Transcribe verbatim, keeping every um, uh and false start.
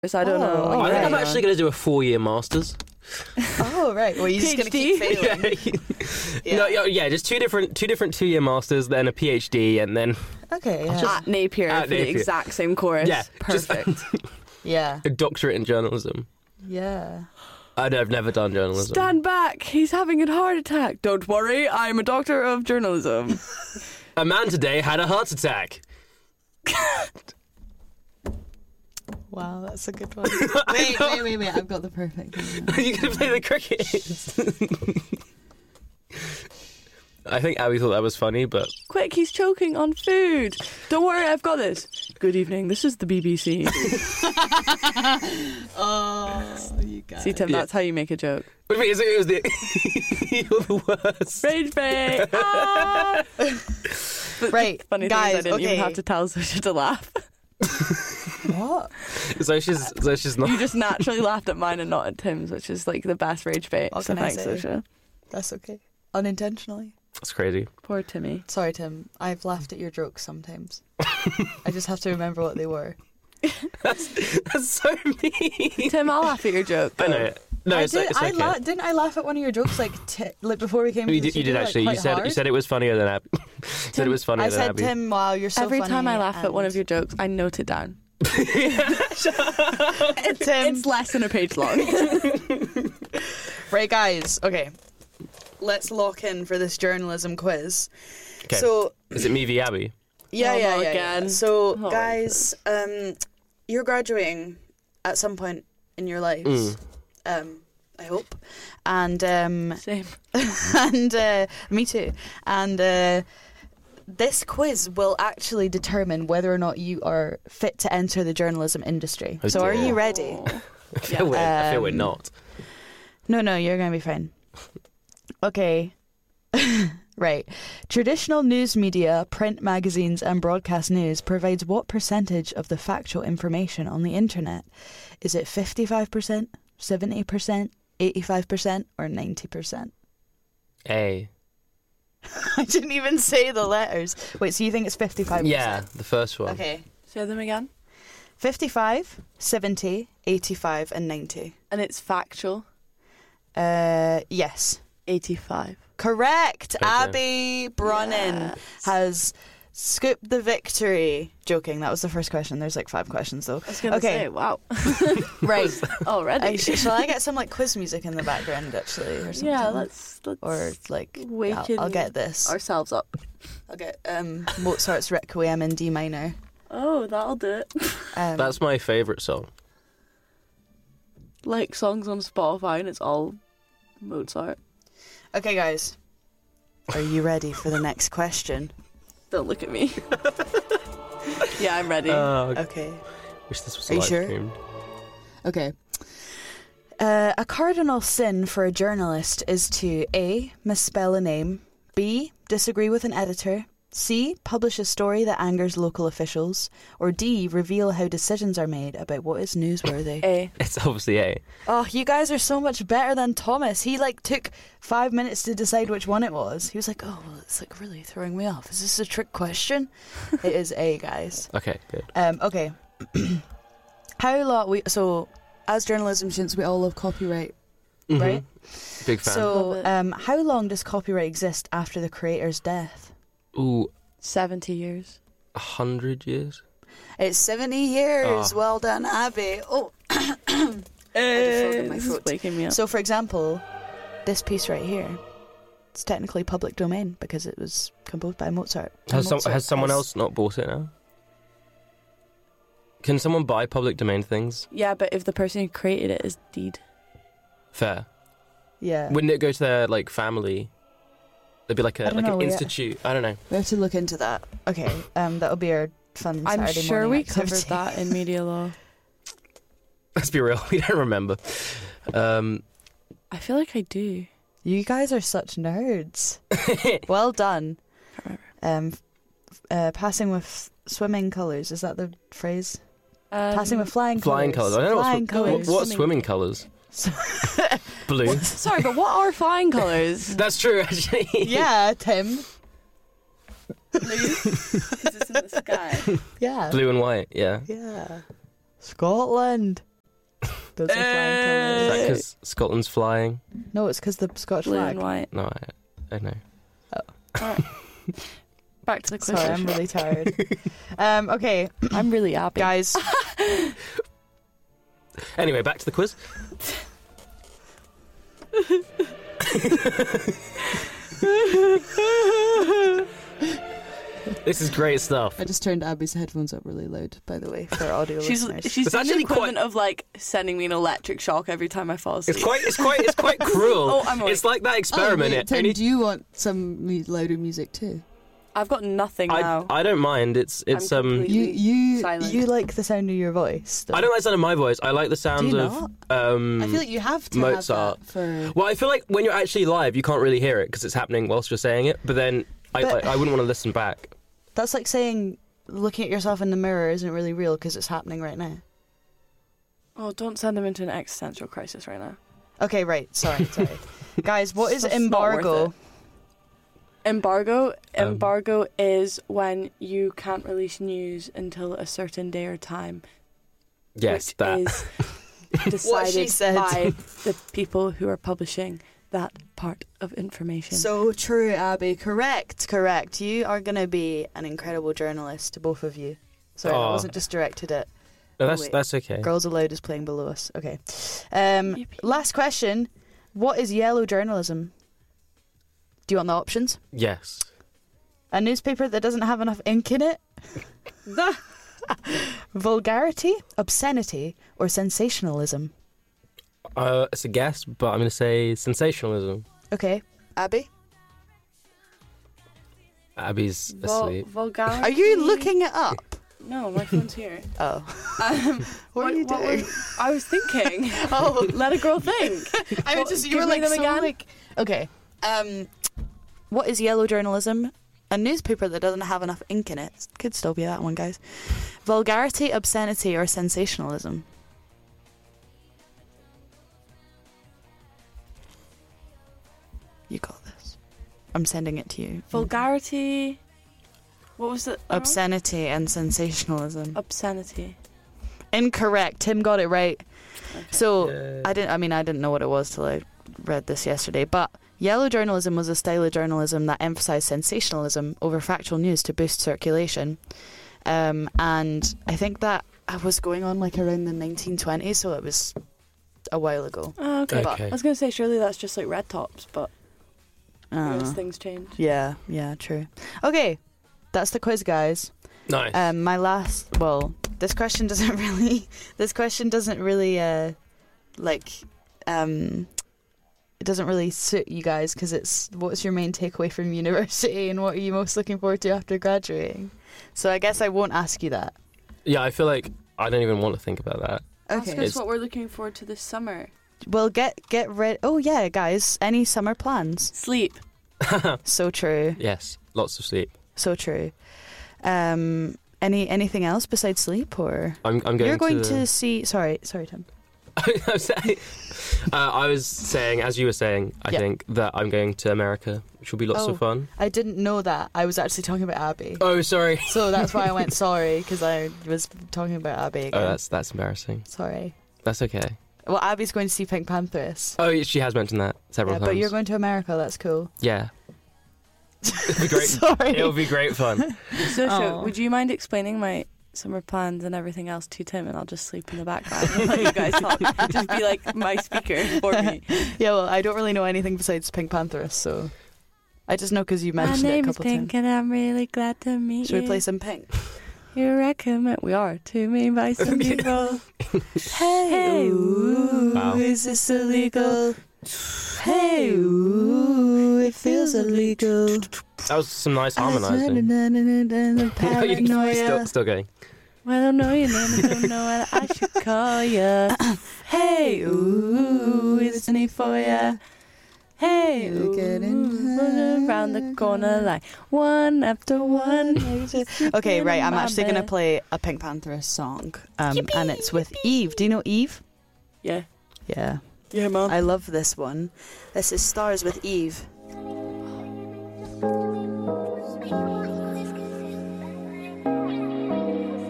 So I don't Oh, know. oh, I think right. I'm actually going to do a four-year master's. Oh, right. Well, you're just going to keep failing. Yeah. No, yeah, yeah, just two different two different two-year masters, then a PhD, and then Okay, yeah. At Napier At for the Napier. exact same course. Yeah, just- Perfect. Yeah. a doctorate in journalism. Yeah. I know, I've never done journalism. Stand back. He's having a heart attack. Don't worry. I'm a doctor of journalism. A man today had a heart attack. Wow, that's a good one. wait, wait, wait, wait. I've got the perfect one. Are you going to play the cricket? I think Abby thought that was funny, but Quick, he's choking on food. Don't worry, I've got this. Good evening. This is the B B C. Oh, you guys. See, Tim, Yeah. that's how you make a joke. what do you mean? It was the you're the worst. Rage bait. Ah! But Right, funny guys, thing is I didn't okay. even have to tell Sasha to laugh. What? So she's so she's not. You just naturally laughed at mine and not at Tim's, which is like the best rage bait. What So can I thanks, say? Sasha. That's okay. Unintentionally. That's crazy. Poor Timmy. Sorry, Tim. I've laughed at your jokes sometimes. I just have to remember what they were. That's, that's so mean. Tim, I'll laugh at your joke. I know. No, I it's, did. it's I okay. la- didn't I laugh at one of your jokes like t- like before we came to you the did, you did studio, like, actually. quite you said hard? you said it was funnier than Abby. you said it was funnier I than said, Abby. Tim, wow, you're so Every funny. time I laugh at one of and- your jokes, I note it down. Tim, It's less than a page long. right, guys. Okay, let's lock in for this journalism quiz. Okay. So Is it me v Abby? yeah, Oh, yeah, not yeah, again. yeah. So Oh, guys, um, you're graduating at some point in your lives. Mm. Um, I hope, and um, Same. and uh, me too. And uh, this quiz will actually determine whether or not you are fit to enter the journalism industry. Oh, so, are dear. you ready? I feel, we're, I feel we're Um, not. No, no, you're going to be fine. Okay. Right. Traditional news media, print magazines, and broadcast news provides what percentage of the factual information on the internet? Is it fifty-five percent, seventy percent, eighty-five percent, or ninety percent? A. I didn't even say the letters. Wait, so you think it's fifty-five percent? Yeah, the first one. Okay. Say them again. fifty-five, seventy, eighty-five, and ninety. And it's factual. Uh, yes. eighty-five. Correct. Okay. Abby Brunnan Yes. has scooped the victory. Joking. That was the first question. There's like five questions though. I was going to Okay. say, wow. Right. Already. Uh, sh- shall I get some like quiz music in the background actually, or something? yeah, let's, let's Or like, I'll, waken I'll get this. ourselves up. I'll get um, Mozart's Requiem in D minor. Oh, that'll do it. Um, That's my favourite song. Like songs on Spotify and it's all Mozart. okay, guys. Are you ready for the next question? Don't look at me. Yeah, I'm ready. Oh, I Okay. wish this was Are you live sure? streamed. Okay. Uh, a cardinal sin for a journalist is to A. misspell a name, B. disagree with an editor, C. publish a story that angers local officials, or D. reveal how decisions are made about what is newsworthy. A. It's obviously A. Oh, you guys are so much better than Thomas. He like took five minutes to decide which one it was. He was like, "Oh, well, it's like really throwing me off. Is this a trick question?" It is A, guys. Okay, good. Um, okay. How long we so as journalism students we all love copyright, Mhm. right? Big fan. So, Love it. um, how long does copyright exist after the creator's death? Ooh, seventy years. a hundred years? It's seventy years. Oh. Well done, Abby. Oh, Uh, frog in my this is throat. waking me up. so for example, this piece right here, it's technically public domain because it was composed by Mozart. And Has, some, Mozart has someone has- else not bought it now? Can someone buy public domain things? Yeah, but if the person who created it is deed. Fair. Yeah. Wouldn't it go to their like family? There'd be like I a don't like know, an yeah. institute. I don't know. We have to look into that. Okay, um, that'll be our fun I'm Saturday sure morning we covered activity. that in media law. Let's be real. We don't remember. Um, I feel like I do. You guys are such nerds. Well done. Can't remember. Um, f- uh, passing with swimming colours. Is that the phrase? Um, Passing with flying colours. flying colours. I don't know Flying what's, what, colours. what Swimming swimming colours. Blue. Sorry, but what are flying colours? That's true, actually. Yeah, Tim. Is this in the sky? Yeah. Blue and white. Yeah. Yeah. Scotland. Those are flying Is colours. that because Scotland's flying? No, it's because the Scottish Blue flag. and white. No, I, I know. Alright. Back to the quiz. Sorry, I'm really tired. um, okay, I'm really happy. guys. Anyway, back to the quiz. This is great stuff. I just turned Abby's headphones up really loud, by the way, for audio She's listeners. she's It's doing the actually equivalent of like sending me an electric shock every time I fall asleep. It's quite, it's quite, it's quite cruel. Oh, I'm awake. It's like that experiment. Oh, wait, it Tim, only, do you want some mu- louder music too? I've got nothing I, now. I don't mind. It's, it's I'm um. completely you you silent. you like the sound of your voice? though? I don't like the sound of my voice. I like the Do sound you of not? um. I feel like you have to Mozart. have that for. Well, I feel like when you're actually live, you can't really hear it because it's happening whilst you're saying it. But then I, But- like, I wouldn't want to listen back. That's like saying looking at yourself in the mirror isn't really real because it's happening right now. Oh, don't send them into an existential crisis right now. Okay, right. Sorry, sorry. Guys, what is That's not worth embargo? it. Embargo. Um, Embargo is when you can't release news until a certain day or time. Yes, which that. is What she decided said. by the people who are publishing that part of information. So true, Abby. Correct, correct. You are going to be an incredible journalist, both of you. Sorry, Aw. I wasn't just directed at No, that's wait. that's okay. Girls Aloud is playing below us. Okay. Um, Yippee. last question. What is yellow journalism? Do you want the options? Yes. A newspaper that doesn't have enough ink in it? Vulgarity, obscenity, or sensationalism? Uh, it's a guess, but I'm going to say sensationalism. Okay. Abby? Abby's Vul- asleep. vulgarity. Are you looking it up? No, my phone's here. Oh. Um, What are you doing? was- I was thinking. Oh. Let a girl think. I What- was just, you give were me like them so again? like... Okay. Um, what is yellow journalism? A newspaper that doesn't have enough ink in it. Could still be that one, guys. Vulgarity, obscenity, or sensationalism? You got this. I'm sending it to you. Vulgarity. What was it? Obscenity and sensationalism. Obscenity. Incorrect. Tim got it right. Okay. So Yeah. I didn't. I mean, I didn't know what it was till I read this yesterday. But yellow journalism was a style of journalism that emphasised sensationalism over factual news to boost circulation. Um, and I think that was going on like around the nineteen twenties, so it was a while ago. Oh, okay. Okay. I was going to say, surely that's just like red tops, but I Uh, guess things change. yeah, yeah, true. Okay, that's the quiz, guys. Nice. Um, my last, well, this question doesn't really, this question doesn't really, uh, like, um, it doesn't really suit you guys because it's what's your main takeaway from university and what are you most looking forward to after graduating? So I guess I won't ask you that. yeah, I feel like I don't even want to think about that. Ask Okay. us It's- what we're looking forward to this summer. Well, get get ready. Oh yeah, guys, any summer plans? Sleep. So true, Yes, lots of sleep. so true. Um, any anything else besides sleep, or I'm, I'm going you're going to. to see? Sorry, sorry, Tim. I'm saying, uh, I was saying, as you were saying, I Yeah. think that I'm going to America, which will be lots Oh. of fun. I didn't know that. I was actually talking about Abby. Oh, sorry. So that's why I went sorry, because I was talking about Abby again. Oh, that's that's embarrassing. Sorry. That's okay. Well, Abby's going to see Pink Panthers. Oh, she has mentioned that several Yeah, times. but you're going to America. That's cool. Yeah. It'll be great. Sorry. It'll be great fun. So, so, Oh. would you mind explaining my summer plans and everything else to Tim, and I'll just sleep in the background and let you guys talk. Just be like my speaker for me. Yeah, well, I don't really know anything besides Pink Panthers, so I just know because you mentioned my it a name is couple Pink, times. and I'm really glad to meet Should we you. play some Pink? You recommend we are to me by some people. Hey, ooh, Wow. is this illegal? Hey, ooh, it feels illegal. That was some nice harmonising. Paranoia. still, still going. Well, I don't know your name, I don't know what I should call you. Hey, ooh, is any for ya? Hey, ooh, around the corner like one after one. Okay, right, I'm actually going to to play a Pink Panthers song, um, and it's with Eve. Do you know Eve? Yeah, Yeah. yeah, man. I love this one. This is Stars with Eve.